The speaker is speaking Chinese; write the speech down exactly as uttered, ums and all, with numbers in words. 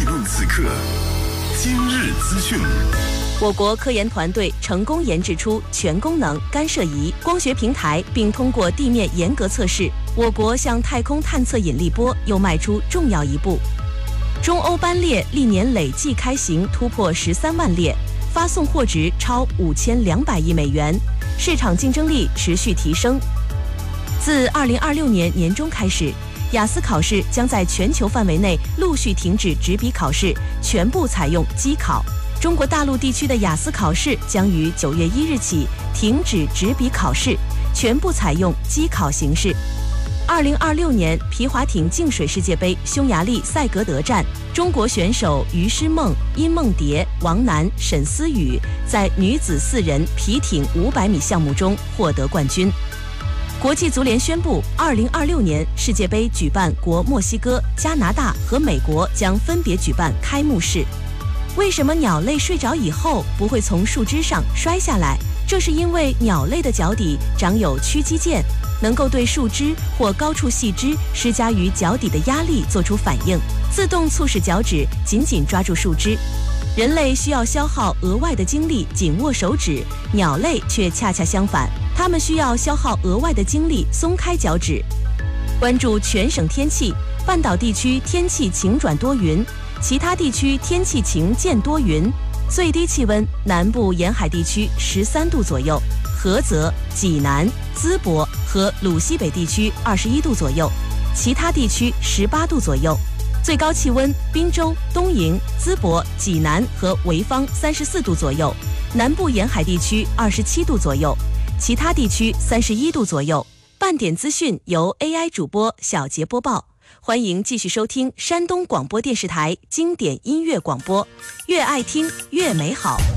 论此刻，今日资讯。 我国科研团队成功研制出全功能干涉仪光学平台，并通过地面严格测试，我国向太空探测引力波又迈出重要一步。中欧班列历年累计开行突破十三万列，发送货值超五千两百亿美元，市场竞争力持续提升。自二零二六年年中开始，雅思考试将在全球范围内陆续停止纸笔考试，全部采用机考。中国大陆地区的雅思考试将于九月一日起停止纸笔考试，全部采用机考形式。二零二六年皮划艇净水世界杯匈牙利塞格德站，中国选手于诗梦、殷梦蝶、王楠、沈思雨在女子四人皮艇五百米项目中获得冠军。国际足联宣布，二零二六年世界杯举办国墨西哥、加拿大和美国将分别举办开幕式。为什么鸟类睡着以后不会从树枝上摔下来？这是因为鸟类的脚底长有屈肌腱，能够对树枝或高处细枝施加于脚底的压力做出反应，自动促使脚趾紧紧抓住树枝。人类需要消耗额外的精力紧握手指，鸟类却恰恰相反，它们需要消耗额外的精力松开脚趾。关注全省天气，半岛地区天气晴转多云，其他地区天气晴见多云，最低气温南部沿海地区十三度左右，菏泽、济南、淄博和鲁西北地区二十一度左右，其他地区十八度左右。最高气温滨州、东营、淄博、济南和潍坊三十四度左右，南部沿海地区二十七度左右，其他地区三十一度左右。半点资讯由 A I 主播小杰播报。欢迎继续收听山东广播电视台经典音乐广播，越爱听越美好。